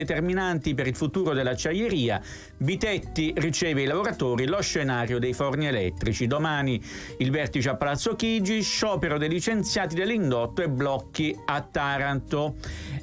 determinanti per il futuro dell'acciaieria. Bitetti riceve i lavoratori, lo scenario dei forni elettrici. Domani il vertice a Palazzo Chigi, sciopero dei licenziati dell'indotto e blocchi a Taranto.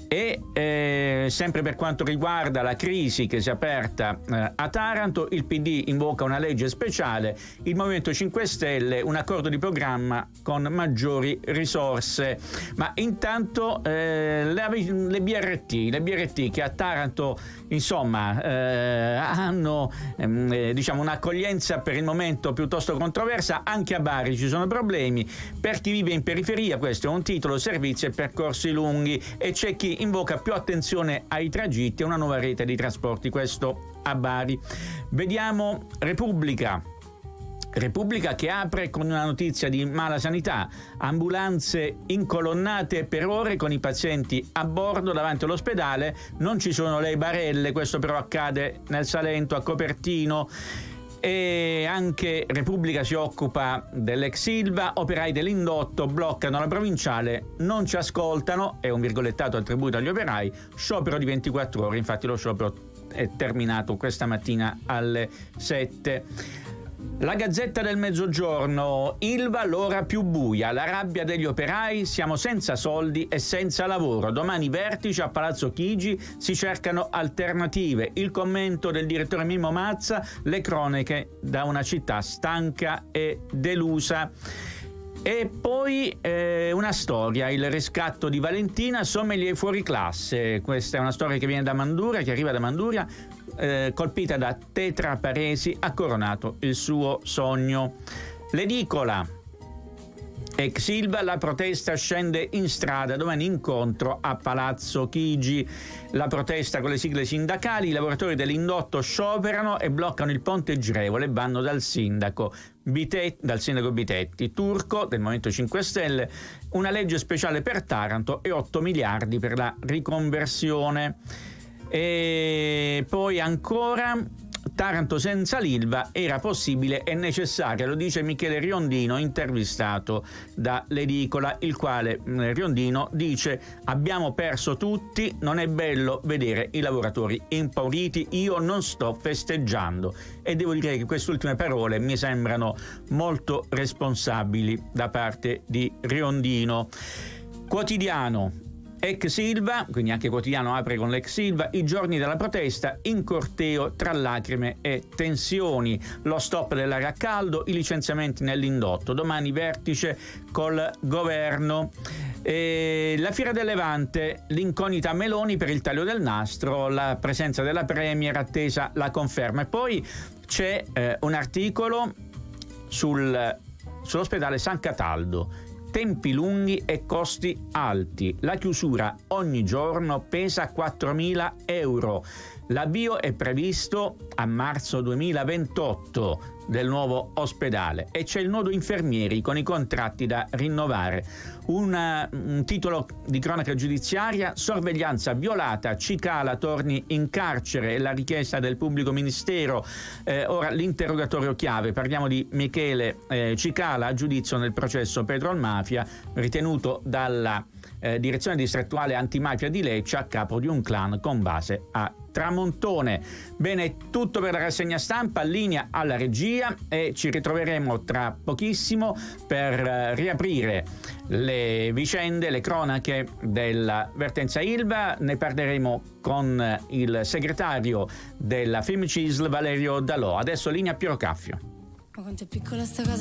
E sempre per quanto riguarda la crisi che si è aperta a Taranto, il PD invoca una legge speciale, il Movimento 5 Stelle un accordo di programma con maggiori risorse. Ma intanto le BRT che a Taranto insomma hanno diciamo un'accoglienza per il momento piuttosto controversa. Anche a Bari ci sono problemi per chi vive in periferia. Questo è un titolo: servizi e percorsi lunghi, e c'è chi invoca più attenzione ai tragitti e una nuova rete di trasporti, questo a Bari. Vediamo Repubblica che apre con una notizia di mala sanità: ambulanze incolonnate per ore con i pazienti a bordo davanti all'ospedale, non ci sono le barelle. Questo però accade nel Salento, a Copertino. E anche Repubblica si occupa dell'ex Ilva, operai dell'indotto bloccano la provinciale, non ci ascoltano, è un virgolettato attribuito agli operai, sciopero di 24 ore, infatti lo sciopero è terminato questa mattina alle 7. La Gazzetta del Mezzogiorno: Ilva l'ora più buia, la rabbia degli operai, siamo senza soldi e senza lavoro, domani vertice a Palazzo Chigi, si cercano alternative. Il commento del direttore Mimmo Mazza: le cronache da una città stanca e delusa. E poi una storia, il riscatto di Valentina, sommelier fuori classe. Questa è una storia che viene da Manduria, che arriva da Manduria, colpita da tetra paresi, ha coronato il suo sogno. L'edicola: ex Ilva, la protesta scende in strada, domani incontro a Palazzo Chigi. La protesta con le sigle sindacali, i lavoratori dell'indotto scioperano e bloccano il ponte girevole, vanno dal sindaco Bitetti. Turco del Movimento 5 Stelle, una legge speciale per Taranto e 8 miliardi per la riconversione. E poi ancora Taranto senza l'Ilva era possibile e necessaria, lo dice Michele Riondino, intervistato dall'edicola, il quale Riondino dice: abbiamo perso tutti, non è bello vedere i lavoratori impauriti, io non sto festeggiando. E devo dire che queste ultime parole mi sembrano molto responsabili da parte di Riondino. Quotidiano: ex Ilva, quindi anche Quotidiano apre con l'ex Ilva, i giorni della protesta in corteo tra lacrime e tensioni, lo stop dell'aria a caldo, i licenziamenti nell'indotto, domani vertice col governo. La Fiera del Levante, l'incognita Meloni per il taglio del nastro, la presenza della Premier, attesa la conferma. E poi c'è un articolo sull'ospedale San Cataldo: tempi lunghi e costi alti, la chiusura ogni giorno pesa 4.000 euro. L'avvio è previsto a marzo 2028 del nuovo ospedale e c'è il nodo infermieri con i contratti da rinnovare. Un titolo di cronaca giudiziaria: sorveglianza violata, Cicala torni in carcere e la richiesta del pubblico ministero. Ora l'interrogatorio chiave, parliamo di Michele Cicala, a giudizio nel processo Petrolmafia, ritenuto dalla direzione distrettuale antimafia di Lecce a capo di un clan con base a Tramontone. Bene, tutto per la rassegna stampa, linea alla regia e ci ritroveremo tra pochissimo per riaprire le vicende, le cronache della vertenza Ilva. Ne parleremo con il segretario della FIMCISL Valerio Dalò. Adesso linea Piero Caffio.